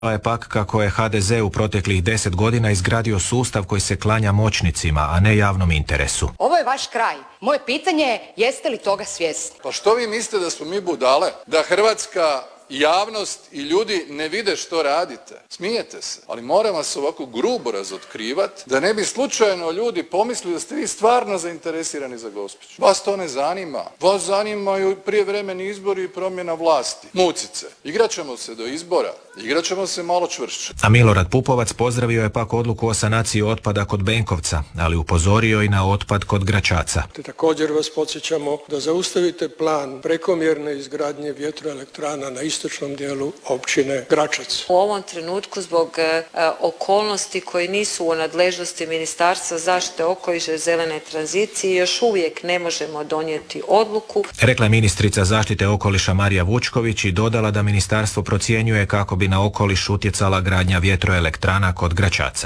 je pak kako je HDZ u proteklih 10 godina izgradio sustav koji se klanja moćnicima, a ne javnom interesu. Ovo je vaš kraj. Moje pitanje je, jeste li toga svjesni? Pa što vi mislite, da smo mi budale? Da hrvatska javnost i ljudi ne vide što radite? Smijete se, ali moram vas ovako grubo razotkrivati da ne bi slučajno ljudi pomislili da ste vi stvarno zainteresirani za Gospić. Vas to ne zanima. Vas zanimaju prijevremeni izbori i promjena vlasti. Mucice. Igrat ćemo se do izbora. Igrat ćemo se malo čvršće. A Milorad Pupovac pozdravio je pak odluku o sanaciji otpada kod Benkovca, ali upozorio i na otpad kod Gračaca. Također vas podsjećamo da zaustavite plan prekomjerne izgradnje vjetroelektrana na istočnom dijelu općine Gračac. U ovom trenutku zbog okolnosti koje nisu u nadležnosti Ministarstva zaštite okoliša i zelene tranzicije još uvijek ne možemo donijeti odluku. Rekla je ministrica zaštite okoliša Marija Vučković i dodala da ministarstvo procjenjuje kako bi na okoliš utjecala gradnja vjetroelektrana kod Gračaca.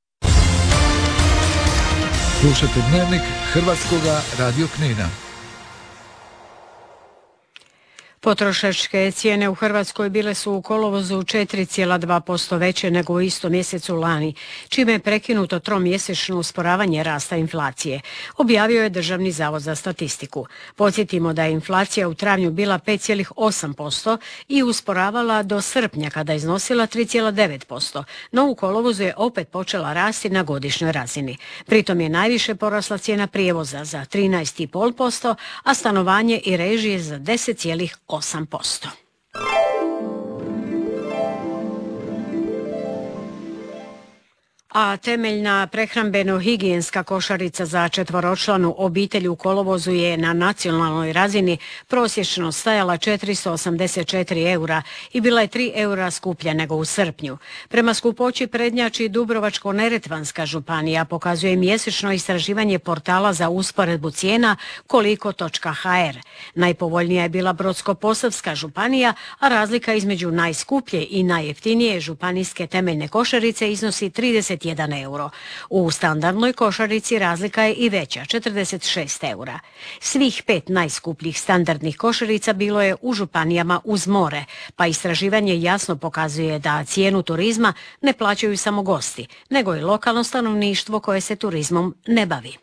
Slušajte Dnevnik Hrvatskoga radio Knina. Potrošačke cijene u Hrvatskoj bile su u kolovozu 4,2% veće nego u istom mjesecu lani, čime je prekinuto tromjesečno usporavanje rasta inflacije, objavio je Državni zavod za statistiku. Podsjetimo da je inflacija u travnju bila 5,8% i usporavala do srpnja kada je iznosila 3,9%, no u kolovozu je opet počela rasti na godišnjoj razini. Pritom je najviše porasla cijena prijevoza za 13,5%, a stanovanje i režije za 10,8%. A temeljna prehrambeno-higijenska košarica za četvoročlanu obitelj u kolovozu je na nacionalnoj razini prosječno stajala 484 eura i bila je 3 eura skuplja nego u srpnju. Prema skupoći prednjači Dubrovačko-neretvanska županija, pokazuje mjesečno istraživanje portala za usporedbu cijena koliko.hr. Najpovoljnija je bila Brodsko-posavska županija, a razlika između najskuplje i najjeftinije županijske temeljne košarice iznosi 31 euro. U standardnoj košarici razlika je i veća, 46 eura. Svih 5 najskupljih standardnih košarica bilo je u županijama uz more, pa istraživanje jasno pokazuje da cijenu turizma ne plaćaju samo gosti, nego i lokalno stanovništvo koje se turizmom ne bavi.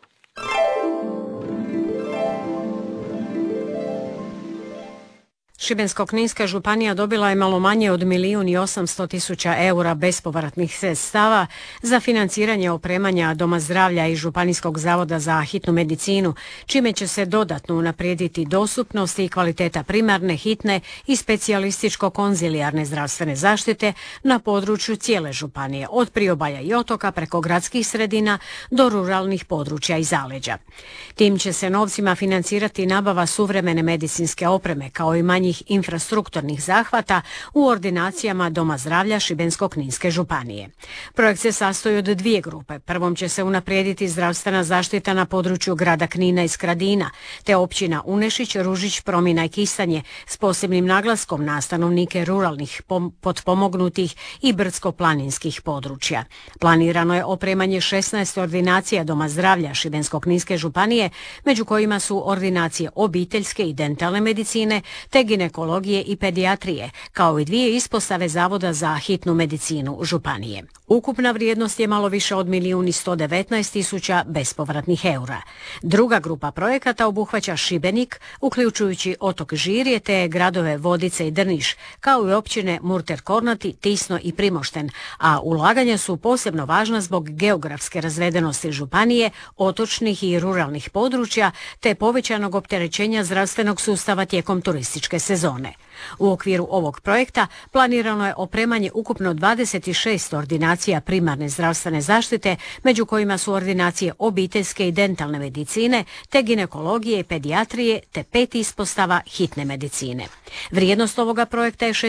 Šibensko-kninska županija dobila je malo manje od 1.800.000 eura bespovratnih sredstava za financiranje opremanja Doma zdravlja i Županijskog zavoda za hitnu medicinu, čime će se dodatno unaprijediti dostupnost i kvaliteta primarne, hitne i specijalističko-konzilijarne zdravstvene zaštite na području cijele županije, od priobalja i otoka preko gradskih sredina do ruralnih područja i zaleđa. Tim će se novcima financirati nabava suvremene medicinske opreme kao i manjih infrastrukturnih zahvata u ordinacijama Doma zdravlja Šibensko-kninske županije. Projekt se sastoji od 2 grupe. Prvom će se unaprijediti zdravstvena zaštita na području grada Knina i Skradina, te općina Unešić, Ružić, Promina i Kistanje s posebnim naglaskom na stanovnike ruralnih, potpomognutih i brdsko-planinskih područja. Planirano je opremanje 16 ordinacija Doma zdravlja Šibensko-kninske županije, među kojima su ordinacije obiteljske i dentalne medicine, te ginekologije i pedijatrije, kao i 2 ispostave Zavoda za hitnu medicinu županije. Ukupna vrijednost je malo više od 1.119.000 bespovratnih eura. Druga grupa projekata obuhvaća Šibenik, uključujući otok Žirje te gradove Vodice i Drniš, kao i općine Murter Kornati, Tisno i Primošten, a ulaganja su posebno važna zbog geografske razvedenosti županije, otočnih i ruralnih područja te povećanog opterećenja zdravstvenog sustava tijekom turističke sezone. U okviru ovog projekta planirano je opremanje ukupno 26 ordinacija primarne zdravstvene zaštite, među kojima su ordinacije obiteljske i dentalne medicine, te ginekologije i pedijatrije, te 5 ispostava hitne medicine. Vrijednost ovoga projekta je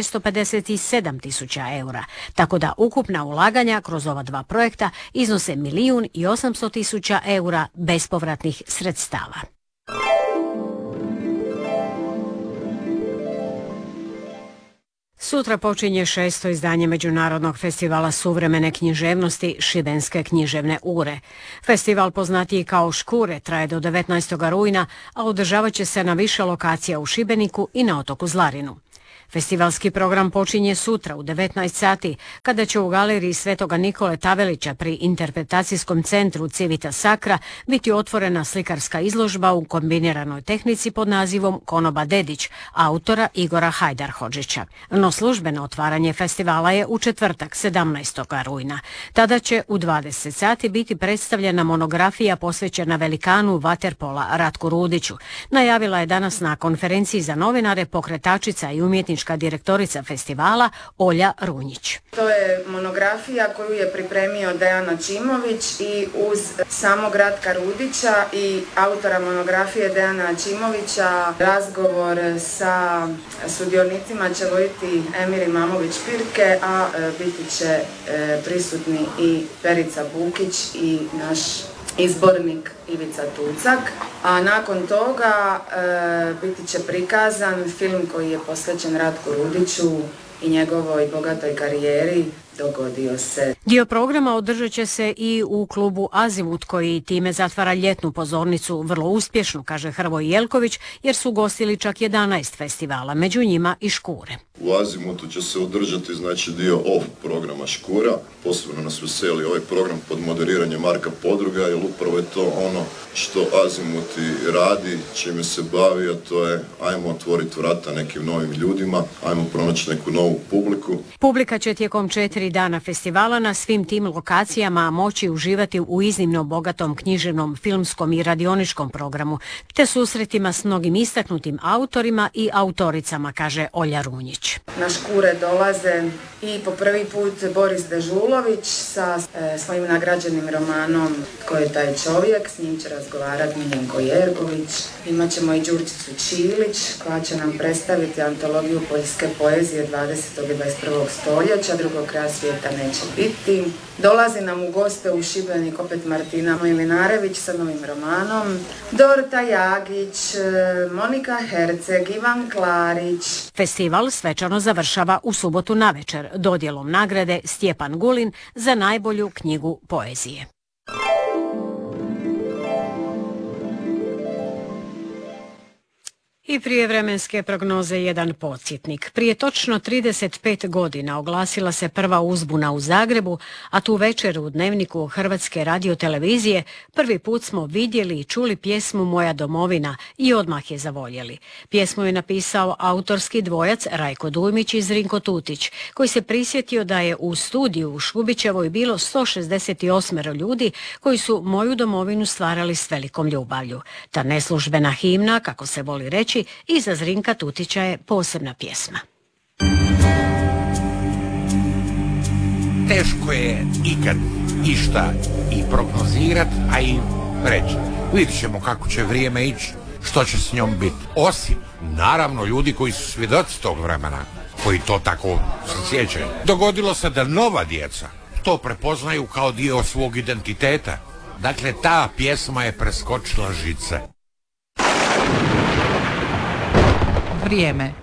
657.000 eura, tako da ukupna ulaganja kroz ova 2 projekta iznose 1.800.000 eura bespovratnih sredstava. Sutra počinje 6. izdanje Međunarodnog festivala suvremene književnosti Šibenske književne ure. Festival, poznatiji kao Škure, traje do 19. rujna, a održavat će se na više lokacija u Šibeniku i na otoku Zlarinu. Festivalski program počinje sutra u 19 sati, kada će u galeriji Svetoga Nikole Tavelića pri Interpretacijskom centru Civita Sacra biti otvorena slikarska izložba u kombiniranoj tehnici pod nazivom Konoba Dedić, autora Igora Hajdarhodžića. No službeno otvaranje festivala je u četvrtak 17. rujna. Tada će u 20 sati biti predstavljena monografija posvećena velikanu vaterpola Ratku Rudiću. Najavila je danas na konferenciji za novinare pokretačica i umjetnička direktorica festivala Olja Runjić. To je monografija koju je pripremio Dejan Ačimović i uz samog Ratka Rudića i autora monografije Dejana Ačimovića razgovor sa sudionicima će voditi Emir Imamović-Pirke, a biti će prisutni i Perica Bukić i naš izbornik Ivica Tucak, a nakon toga biti će prikazan film koji je posvećen Ratku Rudiću i njegovoj bogatoj karijeri Dogodio se. Dio programa održat će se i u klubu Azimut, koji time zatvara ljetnu pozornicu vrlo uspješno, kaže Hrvoj Jelković, jer su gostili čak 11 festivala, među njima i Škure. U Azimutu će se održati dio off programa Škura. Posebno nas veseli ovaj program pod moderiranjem Marka Podruga, jer upravo je to ono što Azimuti radi, čime se bavi, a to je ajmo otvoriti vrata nekim novim ljudima, ajmo pronaći neku novu publiku. Publika će tijekom 4 dana festivala na svim tim lokacijama moći uživati u iznimno bogatom književnom, filmskom i radioničkom programu, te susretima s mnogim istaknutim autorima i autoricama, kaže Olja Runjić. Na Škure dolaze i po prvi put Boris Dežulović sa svojim nagrađenim romanom Tko je taj čovjek, s njim će razgovarati Miljenko Jergović. Imaćemo i Đurđicu Čilić koja će nam predstaviti antologiju poljske poezije 20. i 21. stoljeća, drugog kraja svijeta neće biti. Dolazi nam u goste u Šibenik opet Martina Milinarević sa novim romanom, Dorota Jagić, Monika Herceg, Ivan Klarić. Festival svečano završava u subotu navečer dodjelom nagrade Stjepan Gulin za najbolju knjigu poezije. I prije vremenske prognoze jedan podsjetnik. Prije točno 35 godina oglasila se prva uzbuna u Zagrebu, a tu večer u Dnevniku Hrvatske radiotelevizije prvi put smo vidjeli i čuli pjesmu Moja domovina i odmah je zavoljeli. Pjesmu je napisao autorski dvojac Rajko Dujmić i Zrinko Tutić, koji se prisjetio da je u studiju u Šubićevoj bilo 168 ljudi koji su Moju domovinu stvarali s velikom ljubavlju. Ta neslužbena himna, kako se voli reći, i za Zrinka Tutića je posebna pjesma. Teško je ikad išta i prognozirat, a i reći. Vidjet ćemo kako će vrijeme ići, što će s njom biti. Osim, naravno, ljudi koji su svjedoci tog vremena, koji to tako se sjećaju. Dogodilo se da nova djeca to prepoznaju kao dio svog identiteta. Dakle, ta pjesma je preskočila žice. Vrijeme.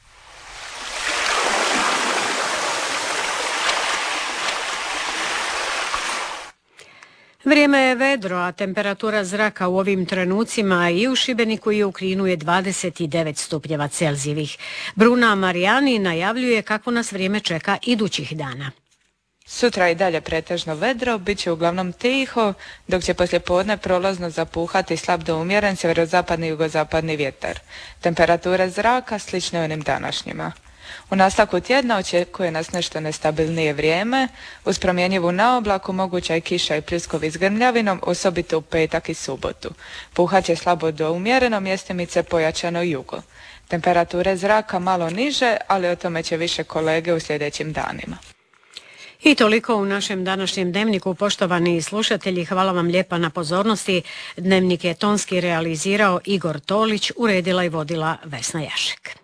Vrijeme je vedro, a temperatura zraka u ovim trenucima i u Šibeniku i u Kninu je 29 stupnjeva Celzijevih. Bruna Marijani najavljuje kako nas vrijeme čeka idućih dana. Sutra i dalje pretežno vedro, bit će uglavnom tiho, dok će poslijepodne prolazno zapuhati slab do umjeren sjeverozapadni i jugozapadni vjetar. Temperature zraka slične onim današnjima. U nastavku tjedna očekuje nas nešto nestabilnije vrijeme, uz promjenjivu naoblaku moguća je kiša i pljuskovi s grmljavinom, osobito u petak i subotu. Puhat će slabo do umjereno, mjestimice pojačano jugo. Temperature zraka malo niže, ali o tome će više kolege u sljedećim danima. I toliko u našem današnjem dnevniku. Poštovani slušatelji, hvala vam lijepa na pozornosti. Dnevnik je tonski realizirao Igor Tolić, uredila i vodila Vesna Jašek.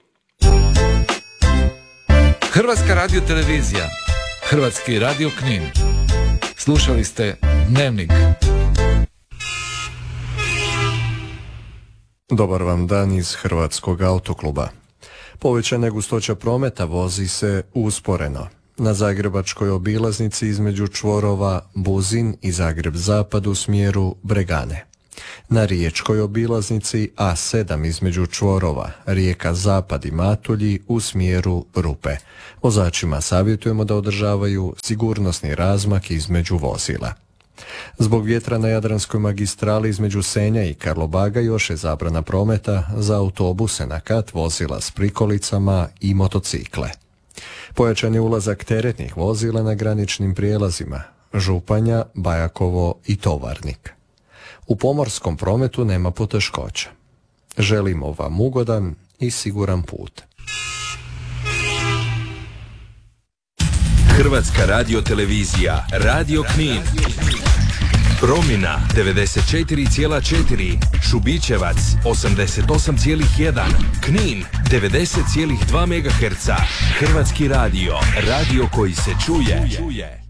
Hrvatska radiotelevizija, Hrvatski radio Knin. Slušali ste Dnevnik. Dobar vam dan iz Hrvatskog autokluba. Povećana gustoća prometa vozi se usporeno. Na zagrebačkoj obilaznici između čvorova Buzin i Zagreb Zapad u smjeru Bregane. Na riječkoj obilaznici A7 između čvorova Rijeka Zapad i Matulji u smjeru Rupe. Vozačima savjetujemo da održavaju sigurnosni razmak između vozila. Zbog vjetra na Jadranskoj magistrali između Senja i Karlobaga još je zabrana prometa za autobuse na kat, vozila s prikolicama i motocikle. Pojačan je ulazak teretnih vozila na graničnim prijelazima Županja, Bajakovo i Tovarnik. U pomorskom prometu nema poteškoća. Želimo vam ugodan i siguran put. Hrvatska radiotelevizija, Radio Knin. Promina 94,4, Šubićevac 88,1, Knin 90,2 MHz. Hrvatski radio, radio koji se čuje.